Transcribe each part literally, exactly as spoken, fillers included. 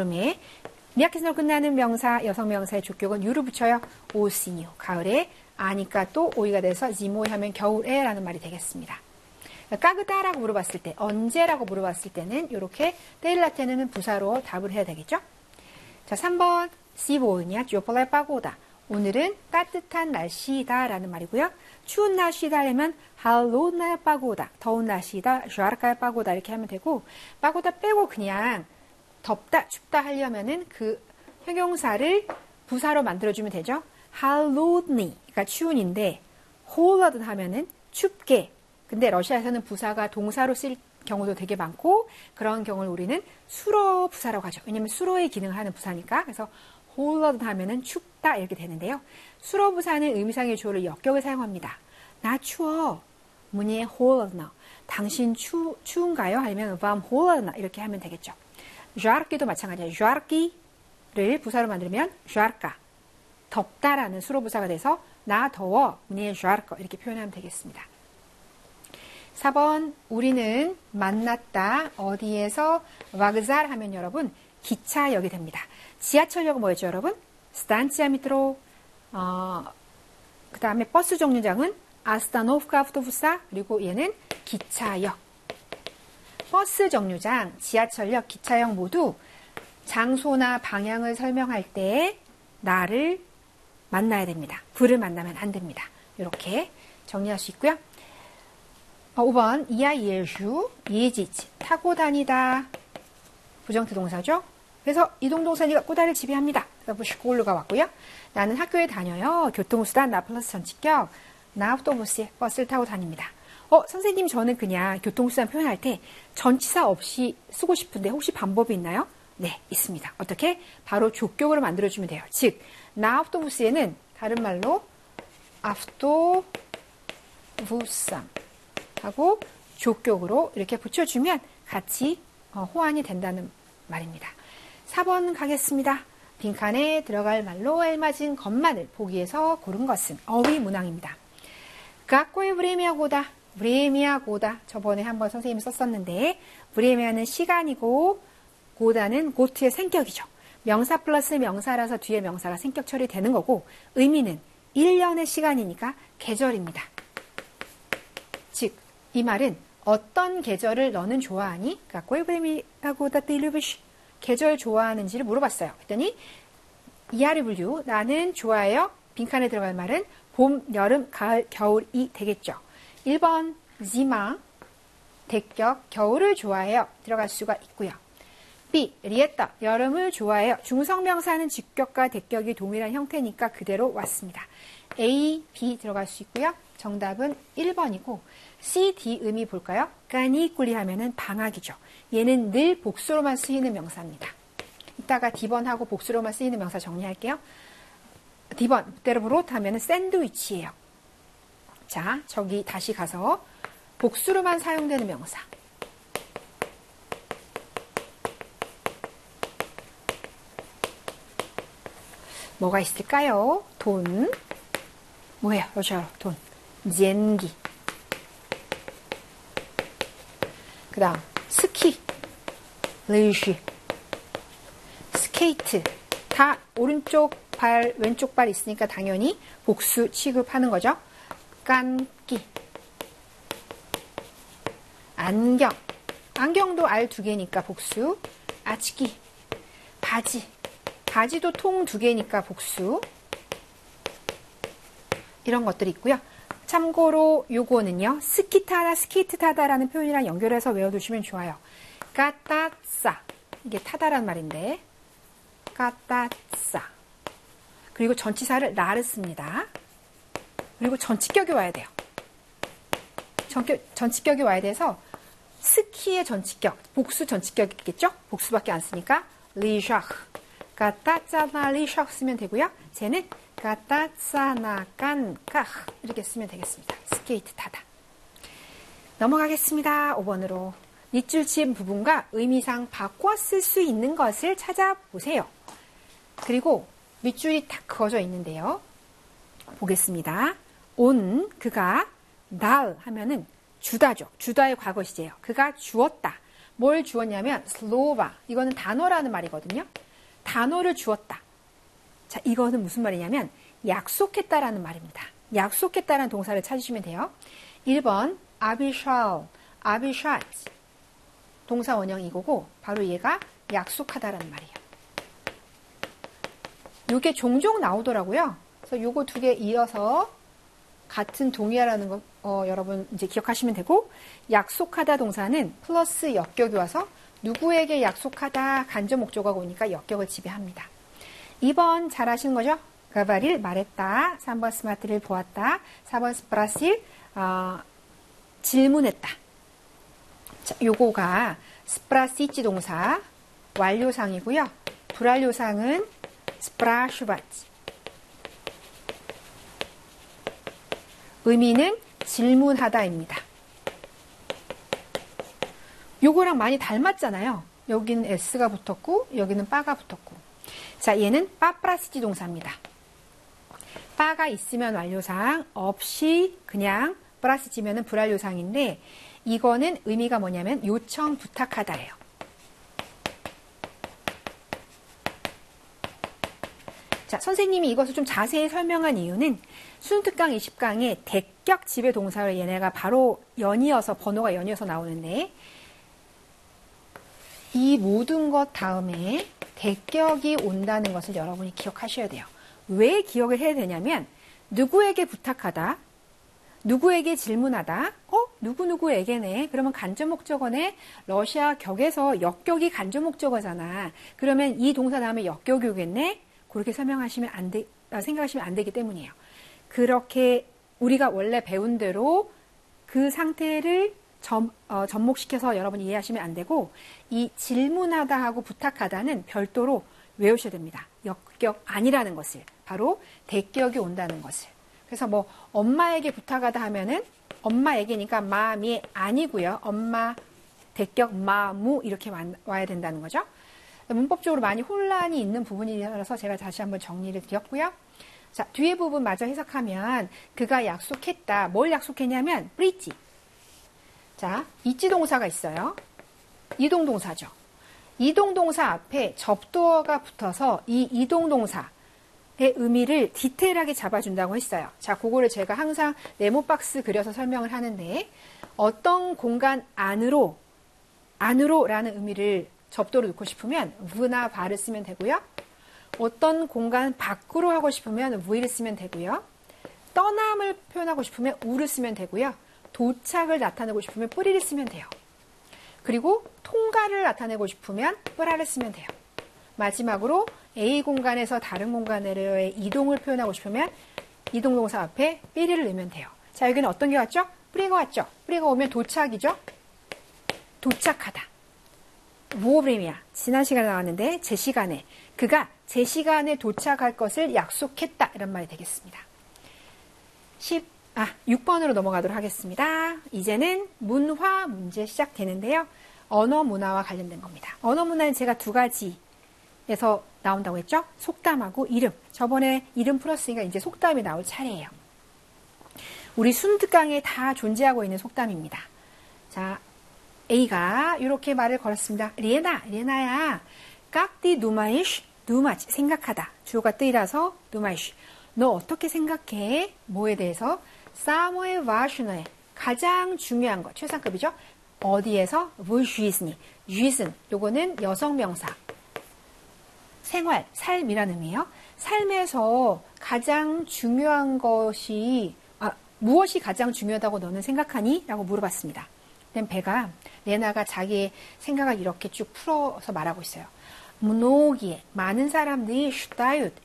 여름에. 미야케스로 끝나는 명사, 여성 명사의 족격은 유를 붙여요. 오시니요. 가을에. 아니까 또 오이가 돼서 지모이 하면 겨울에 라는 말이 되겠습니다. 까그다라고 물어봤을 때, 언제라고 물어봤을 때는 이렇게 때일라테는 부사로 답을 해야 되겠죠? 자, 삼 번 시보이냐 쪼폴라의 빠고다. 오늘은 따뜻한 날씨다 라는 말이고요. 추운 날씨다 하면 할로나의 빠고다. 더운 날씨다. 슈아르카의 빠고다 이렇게 하면 되고, 빠고다 빼고 그냥 덥다 춥다 하려면은 그 형용사를 부사로 만들어주면 되죠. 할로니가 추운인데 홀러드 하면은 춥게. 근데 러시아에서는 부사가 동사로 쓸 경우도 되게 많고, 그런 경우를 우리는 수로 부사라고 하죠. 왜냐면 수로의 기능을 하는 부사니까. 그래서 홀러드 하면은 춥다 이렇게 되는데요. 수로 부사는 의미상의 주어를 역격을 사용합니다. 나 추워. 문의에 홀러드나. 당신 추, 추운가요? 아니면 밤 홀러드나 이렇게 하면 되겠죠. 쥐아르기도 마찬가지예요. 쥐아르기를 부사로 만들면 쥐아르까. 덥다라는 수로 부사가 돼서 나 더워. 문의에 쥐아르까 이렇게 표현하면 되겠습니다. 사 번 우리는 만났다. 어디에서 와그잘 하면 여러분 기차역이 됩니다. 지하철역은 뭐였죠 여러분? 스탄치아 미트로. 어, 그 다음에 버스 정류장은 아스타노프카 아프토부사. 그리고 얘는 기차역. 버스 정류장, 지하철역, 기차역 모두 장소나 방향을 설명할 때 나를 만나야 됩니다. 불을 만나면 안 됩니다. 이렇게 정리할 수 있고요. 오 번 이야 예슈 예지치 타고 다니다. 부정태 동사죠. 그래서 이동동사니까 꼬다를 지배합니다. 그래서 슈골루가 왔고요. 나는 학교에 다녀요. 교통수단 나 플러스 전치격 나 아우토부스에 버스를 타고 다닙니다. 어 선생님 저는 그냥 교통수단 표현할 때 전치사 없이 쓰고 싶은데 혹시 방법이 있나요? 네 있습니다. 어떻게? 바로 족격으로 만들어주면 돼요. 즉 나 아우토부스에는 다른 말로 아우토부산 하고 족격으로 이렇게 붙여주면 같이 호환이 된다는 말입니다. 사 번 가겠습니다. 빈칸에 들어갈 말로 알맞은 것만을 보기에서 고른 것은 어휘 문항입니다. 각고의 브레미아고다. 브레미아고다. 저번에 한번 선생님이 썼었는데 브레미아는 시간이고 고다는 고트의 생격이죠. 명사 플러스 명사라서 뒤에 명사가 생격 처리되는 거고, 의미는 일 년의 시간이니까 계절입니다. 즉 이 말은 어떤 계절을 너는 좋아하니? 각고의 브레미아고다 띠르비시. 계절 좋아하는지를 물어봤어요. 그랬더니 이하르블유 나는 좋아해요. 빈칸에 들어갈 말은 봄, 여름, 가을, 겨울이 되겠죠. 일 번 지마 대격 겨울을 좋아해요. 들어갈 수가 있고요. B 리에따 여름을 좋아해요. 중성명사는 직격과 대격이 동일한 형태니까 그대로 왔습니다. A, B 들어갈 수 있고요. 정답은 일 번이고 C, D 의미 볼까요? 까니꾸리 하면은 방학이죠. 얘는 늘 복수로만 쓰이는 명사입니다. 이따가 D번하고 복수로만 쓰이는 명사 정리할게요. D번, 부테르브로트 하면은 샌드위치예요. 자, 저기 다시 가서 복수로만 사용되는 명사. 뭐가 있을까요? 돈. 뭐예요? 러시아로 돈. 젠기. 그 다음 스키. 르시. 스케이트. 다 오른쪽 발, 왼쪽 발 있으니까 당연히 복수 취급하는 거죠. 깐기. 안경. 안경도 알 두 개니까 복수. 아치기. 바지. 바지도 통 두 개니까 복수. 이런 것들이 있고요. 참고로 요거는요. 스키 타다, 스케이트 타다라는 표현이랑 연결해서 외워두시면 좋아요. 까따싸. 이게 타다라는 말인데. 까따싸. 그리고 전치사를 나를 씁니다. 그리고 전치격이 와야 돼요. 전격, 전치격이 와야 돼서 스키의 전치격, 복수 전치격이겠죠? 복수밖에 안 쓰니까 리샤흐, 까따짜나 리샤흐 쓰면 되고요. 쟤는 까따짜나 깐까흐 이렇게 쓰면 되겠습니다. 스케이트 타다. 넘어가겠습니다. 오 번으로. 밑줄 지은 부분과 의미상 바꿔 쓸 수 있는 것을 찾아보세요. 그리고 밑줄이 딱 그어져 있는데요. 보겠습니다. 온, 그가, 달 하면은 주다죠. 주다의 과거 시제예요. 그가 주었다. 뭘 주었냐면 슬로바. 이거는 단어라는 말이거든요. 단어를 주었다. 자, 이거는 무슨 말이냐면 약속했다라는 말입니다. 약속했다라는 동사를 찾으시면 돼요. 일 번 아비샬, 아비샬 동사 원형 이거고 바로 얘가 약속하다라는 말이에요. 이게 종종 나오더라고요. 그래서 요거 두 개 이어서 같은 동의어라는 거 어, 여러분 이제 기억하시면 되고, 약속하다 동사는 플러스 역격이 와서 누구에게 약속하다 간접 목적어가 오니까 역격을 지배합니다. 이 번 잘 하시는 거죠? 가바릴 말했다. 삼 번 스마트를 보았다. 사 번 스프라실 어, 질문했다. 자, 요거가 스프라시치 동사 완료상이고요. 불완료상은 스프라슈바치. 의미는 질문하다입니다. 요거랑 많이 닮았잖아요. 여기는 S가 붙었고 여기는 빠가 붙었고. 자, 얘는 빠프라시치 동사입니다. 빠가 있으면 완료상, 없이 그냥 프라시치면은 불완료상인데, 이거는 의미가 뭐냐면 요청 부탁하다예요. 자, 선생님이 이것을 좀 자세히 설명한 이유는 순특강 이십 강에 대격 지배 동사를 얘네가 바로 연이어서, 번호가 연이어서 나오는데, 이 모든 것 다음에 대격이 온다는 것을 여러분이 기억하셔야 돼요. 왜 기억을 해야 되냐면, 누구에게 부탁하다, 누구에게 질문하다, 어? 누구누구에게네. 그러면 간접 목적어네. 러시아 격에서 역격이 간접 목적어잖아. 그러면 이 동사 다음에 역격이 오겠네? 그렇게 설명하시면 안 돼, 생각하시면 안 되기 때문이에요. 그렇게 우리가 원래 배운 대로 그 상태를 점, 어, 접목시켜서 여러분이 이해하시면 안 되고, 이 질문하다 하고 부탁하다는 별도로 외우셔야 됩니다. 역격 아니라는 것을. 바로 대격이 온다는 것을. 그래서 뭐 엄마에게 부탁하다 하면은 엄마에게니까 마미 아니고요. 엄마 대격 마무 이렇게 와야 된다는 거죠. 문법적으로 많이 혼란이 있는 부분이라서 제가 다시 한번 정리를 드렸고요. 자, 뒤에 부분 마저 해석하면 그가 약속했다. 뭘 약속했냐면 프리지. 자, 있지 동사가 있어요. 이동 동사죠. 이동 동사 앞에 접두어가 붙어서 이 이동 동사의 의미를 디테일하게 잡아준다고 했어요. 자, 그거를 제가 항상 네모박스 그려서 설명을 하는데, 어떤 공간 안으로, 안으로라는 의미를 접두어로 넣고 싶으면 v나 바를 쓰면 되고요. 어떤 공간 밖으로 하고 싶으면 v를 쓰면 되고요. 떠남을 표현하고 싶으면 우를 쓰면 되고요. 도착을 나타내고 싶으면 뿌리를 쓰면 돼요. 그리고 통과를 나타내고 싶으면 뿌라를 쓰면 돼요. 마지막으로 A 공간에서 다른 공간으로의 이동을 표현하고 싶으면 이동 동사 앞에 삐리를 넣으면 돼요. 자, 여기는 어떤 게 왔죠? 뿌리가 왔죠? 뿌리가 오면 도착이죠? 도착하다. 무오브레미야. 지난 시간에 나왔는데 제 시간에, 그가 제 시간에 도착할 것을 약속했다. 이런 말이 되겠습니다. 십, 아, 육 번으로 넘어가도록 하겠습니다. 이제는 문화 문제 시작되는데요. 언어 문화와 관련된 겁니다. 언어 문화는 제가 두 가지에서 나온다고 했죠? 속담하고 이름. 저번에 이름 풀었으니까 이제 속담이 나올 차례예요. 우리 순특강에 다 존재하고 있는 속담입니다. 자, A가 이렇게 말을 걸었습니다. 리에나, 리에나야. 깍디 누마이쉬, 누마치. 생각하다. 주어가 뜨이라서 누마이쉬. 너 어떻게 생각해? 뭐에 대해서? 사모의 와슈너의 가장 중요한 것, 최상급이죠? 어디에서? 브슈이스니. 쥐슨. 요거는 여성 명사. 생활, 삶이라는 의미예요. 삶에서 가장 중요한 것이, 아, 무엇이 가장 중요하다고 너는 생각하니? 라고 물어봤습니다. 그럼 배가, 레나가 자기의 생각을 이렇게 쭉 풀어서 말하고 있어요. 무노기에 많은 사람들이 슈타윳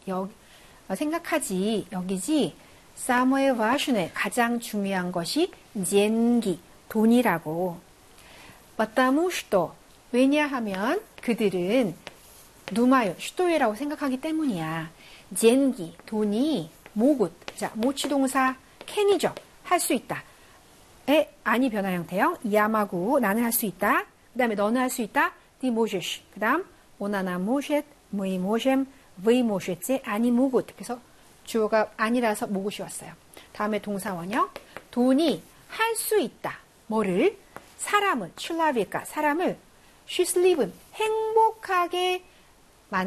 생각하지, 여기지. 사모의 와슈네 가장 중요한 것이 젠기, 돈이라고. 마따무 슈도. 왜냐하면 그들은 누마요, 슈도에라고 생각하기 때문이야. 젠기, 돈이 모굿. 자, 모치동사 캔이죠. 할 수 있다. 에, 아니 변화 형태형. 야마구, 나는 할 수 있다. 그 다음에 너는 할 수 있다. 디 모쉐시. 그 다음, 오나나 모쉐, 무이 모셴, 브이 모쉐째, 아니 모굿. 그래서 주어가 아니라서 모굿이 왔어요. 다음에 동사 원형. 돈이 할 수 있다. 뭐를? 사람을, 출라비까 사람을 쉬슬립은 행복하게